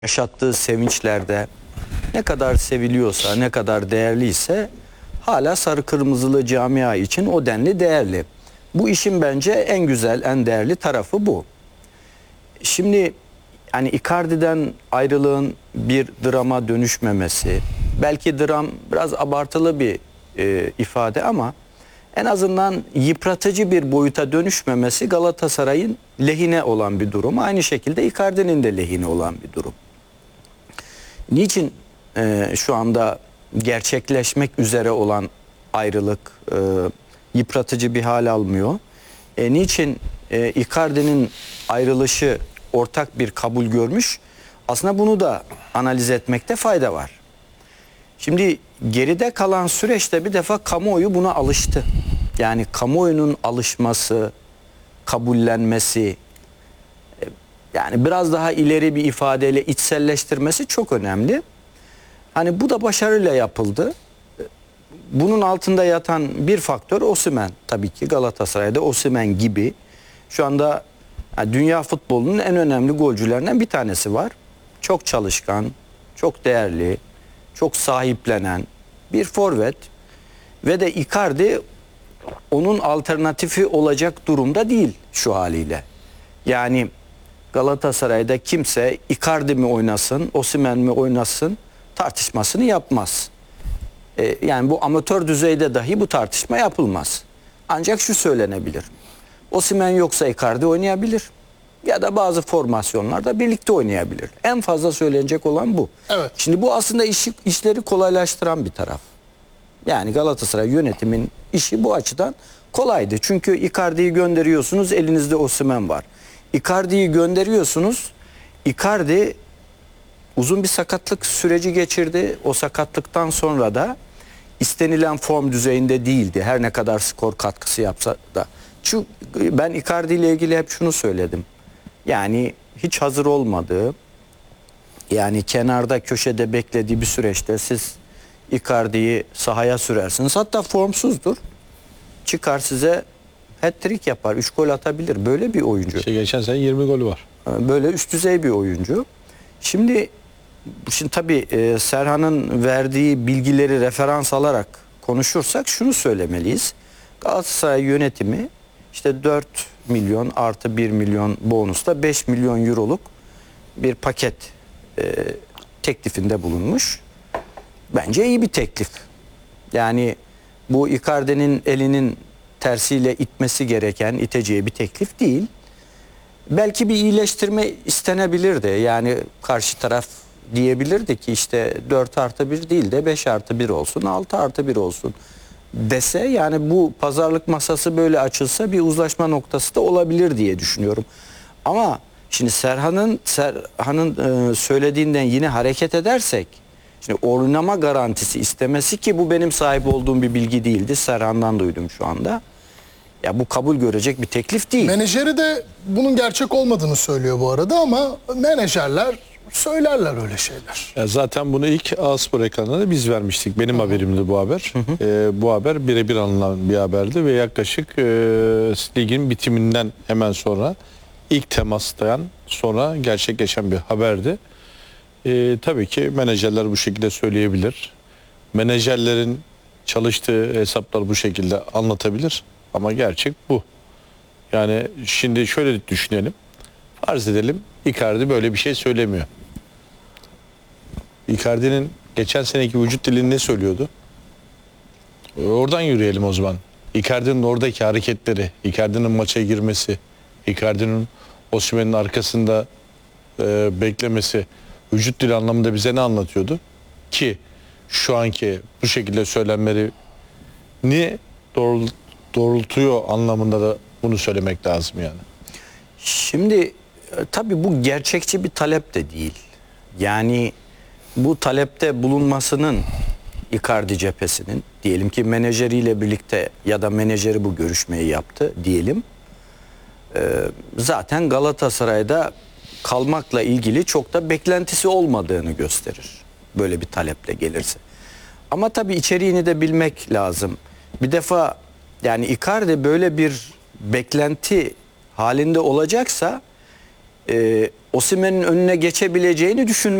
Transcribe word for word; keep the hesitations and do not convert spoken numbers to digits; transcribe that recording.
yaşattığı sevinçlerde ne kadar seviliyorsa, ne kadar değerliyse hala sarı kırmızılı camia için o denli değerli. Bu işin bence en güzel, en değerli tarafı bu. Şimdi hani Icardi'den ayrılığın bir drama dönüşmemesi, belki dram biraz abartılı bir e, ifade ama en azından yıpratıcı bir boyuta dönüşmemesi Galatasaray'ın lehine olan bir durum. Aynı şekilde Icardi'nin de lehine olan bir durum. Niçin e, şu anda gerçekleşmek üzere olan ayrılık e, yıpratıcı bir hal almıyor? E, niçin e, Icardi'nin ayrılışı ortak bir kabul görmüş? Aslında bunu da analiz etmekte fayda var. Şimdi geride kalan süreçte bir defa kamuoyu buna alıştı. Yani kamuoyunun alışması, kabullenmesi, yani biraz daha ileri bir ifadeyle içselleştirmesi çok önemli. Hani bu da başarıyla yapıldı. Bunun altında yatan bir faktör Osimhen. Tabii ki Galatasaray'da Osimhen gibi şu anda yani dünya futbolunun en önemli golcülerinden bir tanesi var. Çok çalışkan, çok değerli, çok sahiplenen bir forvet ve de Icardi onun alternatifi olacak durumda değil şu haliyle. Yani Galatasaray'da kimse Icardi mi oynasın, Osimhen mi oynasın tartışmasını yapmaz. Ee, yani bu amatör düzeyde dahi bu tartışma yapılmaz. Ancak şu söylenebilir. Osimhen yoksa Icardi oynayabilir. Ya da bazı formasyonlarda birlikte oynayabilir. En fazla söylenecek olan bu. Evet. Şimdi bu aslında işi, işleri kolaylaştıran bir taraf. Yani Galatasaray yönetimin işi bu açıdan kolaydı. Çünkü Icardi'yi gönderiyorsunuz, elinizde Osimhen var. Icardi'yi gönderiyorsunuz. Icardi uzun bir sakatlık süreci geçirdi. O sakatlıktan sonra da istenilen form düzeyinde değildi. Her ne kadar skor katkısı yapsa da. Çünkü ben Icardi ile ilgili hep şunu söyledim. Yani hiç hazır olmadığı, yani kenarda köşede beklediği bir süreçte siz Icardi'yi sahaya sürersiniz. Hatta formsuzdur. Çıkar size hat-trick yapar. üç gol atabilir. Böyle bir oyuncu. İşte geçen sene yirmi golü var. Böyle üst düzey bir oyuncu. Şimdi şimdi tabii e, Serhan'ın verdiği bilgileri referans alarak konuşursak şunu söylemeliyiz. Galatasaray yönetimi işte dört milyon artı bir milyon bonusla beş milyon euroluk bir paket e, teklifinde bulunmuş. Bence iyi bir teklif. Yani bu Icardi'nin elinin tersiyle itmesi gereken, iteceği bir teklif değil. Belki bir iyileştirme istenebilirdi. Yani karşı taraf diyebilirdi ki işte dört artı bir değil de beş artı bir olsun, altı artı bir olsun dese, yani bu pazarlık masası böyle açılsa bir uzlaşma noktası da olabilir diye düşünüyorum. Ama şimdi Serhan'ın Serhan'ın e, söylediğinden yine hareket edersek, şimdi oynama garantisi istemesi, ki bu benim sahip olduğum bir bilgi değildi. Serhan'dan duydum şu anda. Ya bu kabul görecek bir teklif değil. Menajeri de bunun gerçek olmadığını söylüyor bu arada ama menajerler söylerler öyle şeyler. Ya zaten bunu ilk A-Spor ekranında biz vermiştik. Benim Hı-hı. haberimdi bu haber. Ee, bu haber birebir alınan bir haberdi ve yaklaşık e, ligin bitiminden hemen sonra ilk temastan sonra gerçekleşen bir haberdi. E, tabii ki menajerler bu şekilde söyleyebilir. Menajerlerin çalıştığı hesaplar bu şekilde anlatabilir. Ama gerçek bu. Yani şimdi şöyle düşünelim. Farz edelim Icardi böyle bir şey söylemiyor. Icardi'nin geçen seneki vücut dilini ne söylüyordu? Oradan yürüyelim o zaman. Icardi'nin oradaki hareketleri, Icardi'nin maça girmesi, Icardi'nin Osimhen'in arkasında e, beklemesi, vücut dili anlamında bize ne anlatıyordu? Ki şu anki bu şekilde söylemleri ni doğru, doğrultuyor anlamında da bunu söylemek lazım yani. Şimdi tabii bu gerçekçi bir talep de değil. Yani bu talepte bulunmasının Icardi cephesinin, diyelim ki menajeriyle birlikte ya da menajeri bu görüşmeyi yaptı diyelim. Ee, zaten Galatasaray'da kalmakla ilgili çok da beklentisi olmadığını gösterir. Böyle bir taleple gelirse. Ama tabii içeriğini de bilmek lazım. Bir defa yani Icardi böyle bir beklenti halinde olacaksa e, Osimhen'in önüne geçebileceğini düşünmüyorum.